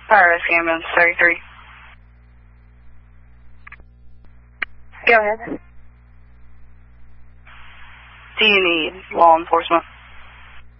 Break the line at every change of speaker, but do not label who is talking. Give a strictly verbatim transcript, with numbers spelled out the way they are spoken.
Fire Rescue Ambulance thirty-three.
Go ahead.
Do you need law enforcement?